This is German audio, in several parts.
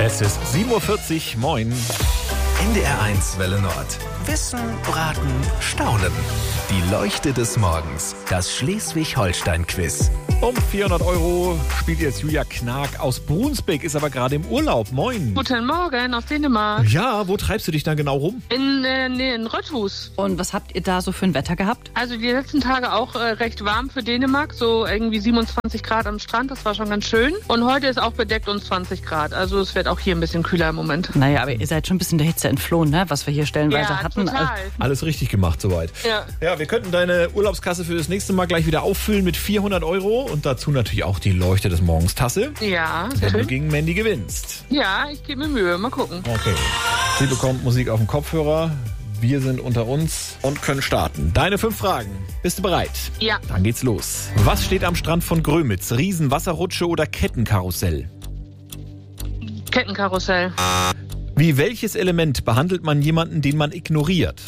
Es ist 7:40 Uhr, moin. NDR1 Welle Nord. Wissen, Raten, Staunen. Die Leuchte des Morgens. Das Schleswig-Holstein-Quiz. Um 400 € spielt jetzt Julia Knag aus Brunsbüttel, ist aber gerade im Urlaub. Moin. Guten Morgen aus Dänemark. Ja, wo treibst du dich da genau rum? In Rødhus. Und was habt ihr da so für ein Wetter gehabt? Also die letzten Tage auch recht warm für Dänemark, so irgendwie 27 Grad am Strand, das war schon ganz schön. Und heute ist auch bedeckt und 20 Grad, also es wird auch hier ein bisschen kühler im Moment. Naja, aber ihr seid schon ein bisschen der Hitze entflohen, ne? Was wir hier stellenweise hatten. Total. Alles richtig gemacht soweit. Ja, wir könnten deine Urlaubskasse für das nächste Mal gleich wieder auffüllen mit 400 € und dazu natürlich auch die Leuchte des Morgens Tasse. Ja, Wenn du schön. gegen Mandy gewinnst. Ja, ich gebe mir Mühe, mal gucken. Okay. Sie bekommt Musik auf dem Kopfhörer. Wir sind unter uns und können starten. Deine 5 Fragen. Bist du bereit? Ja. Dann geht's los. Was steht am Strand von Grömitz? Riesenwasserrutsche oder Kettenkarussell? Kettenkarussell. Wie welches Element behandelt man jemanden, den man ignoriert?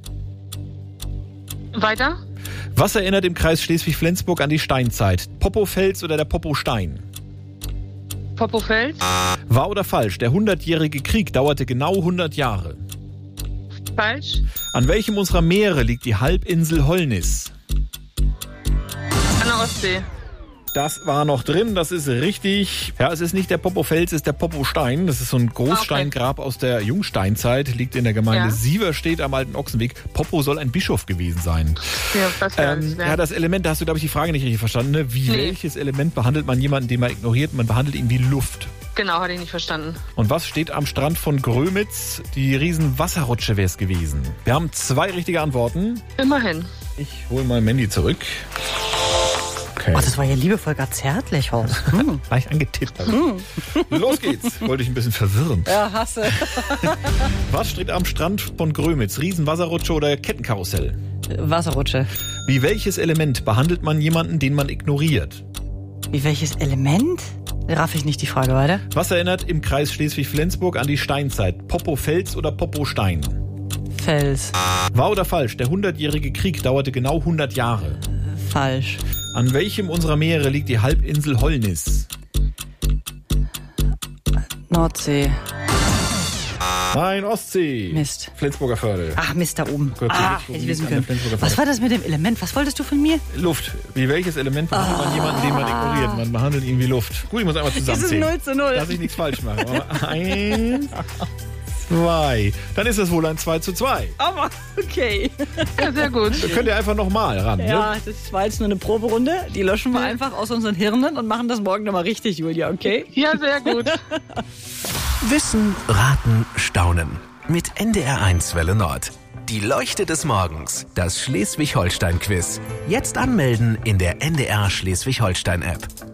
Weiter? Was erinnert im Kreis Schleswig-Flensburg an die Steinzeit? Popofels oder der Popostein? Popofeld. Wahr oder falsch? Der 100-jährige Krieg dauerte genau 100 Jahre. Falsch. An welchem unserer Meere liegt die Halbinsel Holnis? An der Ostsee. Das war noch drin, das ist richtig. Ja, es ist nicht der Popofels, es ist der Popostein. Das ist so ein Großsteingrab aus der Jungsteinzeit, liegt in der Gemeinde Sieverstedt am Alten Ochsenweg. Popo soll ein Bischof gewesen sein. Ja, das Element, da hast du, glaube ich, die Frage nicht richtig verstanden. Ne? Welches Element behandelt man jemanden, den man ignoriert? Man behandelt ihn wie Luft. Genau, hatte ich nicht verstanden. Und was steht am Strand von Grömitz? Die Riesenwasserrutsche wäre es gewesen. Wir haben 2 richtige Antworten. Immerhin. Ich hole mal Mandy zurück. Okay. Oh, das war ja liebevoll gar zärtlich, Horst. Leicht angetippt. Los geht's. Wollte ich ein bisschen verwirren. Ja, hasse. Was steht am Strand von Grömitz? Riesenwasserrutsche oder Kettenkarussell? Wasserrutsche. Wie welches Element behandelt man jemanden, den man ignoriert? Wie welches Element? Raff ich nicht die Frage weiter. Was erinnert im Kreis Schleswig-Flensburg an die Steinzeit? Popofels oder Popostein? Fels. Wahr oder falsch? Der 100-jährige Krieg dauerte genau 100 Jahre. Falsch. An welchem unserer Meere liegt die Halbinsel Holnis? Nordsee. Nein, Ostsee. Mist. Flensburger Förde. Ach, Mist, da oben. Gott, Hätte ich wissen können. Flensburger Was Förde. war das mit dem Element? Was wolltest du von mir? Luft. Wie welches Element behandelt man jemanden, den man ignoriert? Man behandelt ihn wie Luft. Gut, ich muss einmal zusammenzählen. Es ist 0:0. Dass ich nichts falsch mache. 1, 2. Dann ist es wohl ein 2:2. Aber okay. Ja, sehr gut. Da könnt ihr einfach nochmal ran. Ja, Ne? das war jetzt nur eine Proberunde. Die löschen wir einfach aus unseren Hirnen und machen das morgen nochmal richtig, Julia, okay? Ja, sehr gut. Wissen, Raten, Staunen. Mit NDR1 Welle Nord. Die Leuchte des Morgens. Das Schleswig-Holstein-Quiz. Jetzt anmelden in der NDR Schleswig-Holstein-App.